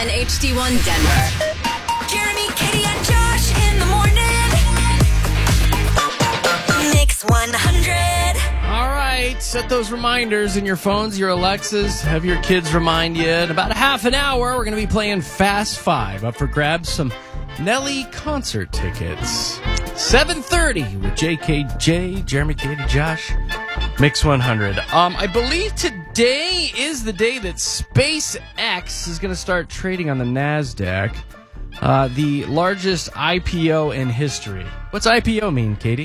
and HD1 Denver. Jeremy, Katie, and Josh in the morning. Mix 100. All right, set those reminders in your phones, your Alexas. Have your kids remind you. In about a half an hour, we're going to be playing Fast Five. Up for grabs, some Nelly concert tickets. 7:30 with JKJ, Jeremy, Katie, Josh. Mix 100. I believe today is the day that SpaceX is going to start trading on the NASDAQ. The largest IPO in history. What's IPO mean, Katie?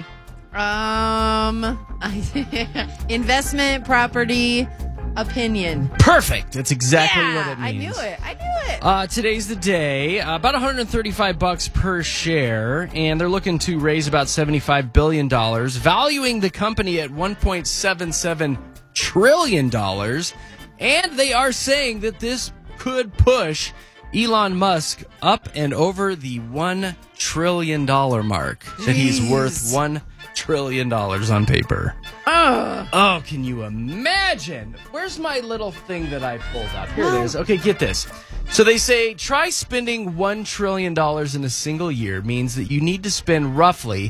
Investment property opinion. Perfect. That's exactly what it means. I knew it. Today's the day. About $135 per share, and they're looking to raise about $75 billion, valuing the company at $1.77 trillion. And they are saying that this could push Elon Musk up and over the $1 trillion mark. That he's worth $1 trillion on paper. Oh, can you imagine? Where's my little thing that I pulled up? Here it is. Okay, get this. So they say try spending $1 trillion in a single year means that you need to spend roughly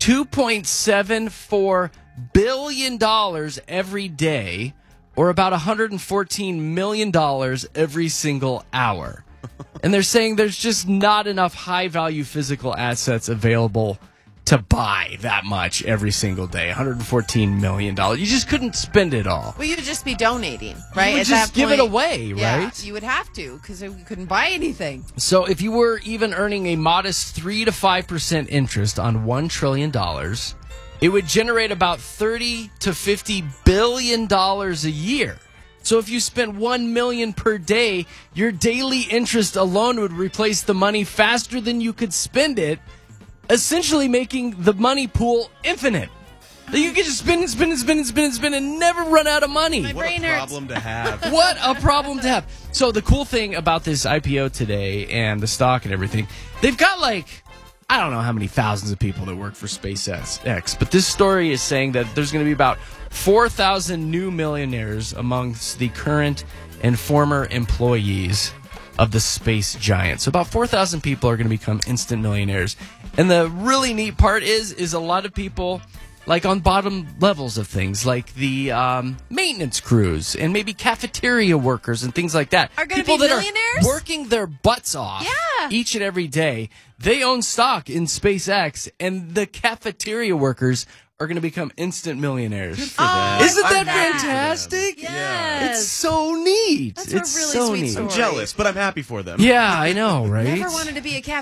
$2.74 billion every day, or about $114 million every single hour. And they're saying there's just not enough high-value physical assets available to buy that much every single day. $114 million. You just couldn't spend it all. Well, you'd just be donating, right? You would At just that give it point, away, yeah, right? You would have to, because you couldn't buy anything. So if you were even earning a modest 3 to 5% interest on $1 trillion, it would generate about $30 to $50 billion a year. So if you spent $1 million per day, your daily interest alone would replace the money faster than you could spend it, essentially making the money pool infinite. You can just spend and spend and spend and spend and spend and never run out of money. My What brain a hurts. problem to have. What a problem to have. So the cool thing about this IPO today and the stock and everything, they've got I don't know how many thousands of people that work for SpaceX, but this story is saying that there's going to be about 4,000 new millionaires amongst the current and former employees of the space giant. So about 4,000 people are going to become instant millionaires. And the really neat part is a lot of people on bottom levels of things, like the maintenance crews and maybe cafeteria workers and things like that. Are gonna people be that millionaires? are working their butts off each and every day. They own stock in SpaceX, and the cafeteria workers are going to become instant millionaires. Isn't that fantastic? Yes. It's so neat. That's a it's really so sweet neat. story. I'm jealous, but I'm happy for them. Yeah, I know, right? Never wanted to be a